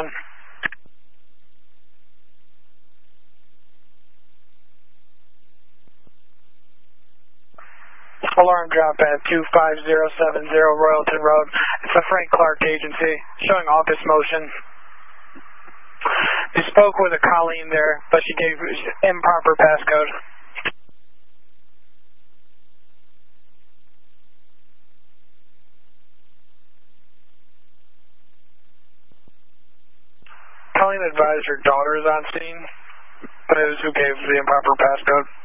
911. Alarm drop at 25070 Royalton Road. It's a Frank Clark agency, showing office motion. You spoke with a Colleen there, but she gave improper passcode. Colleen advised her daughter is on scene, but it was who gave the improper passcode.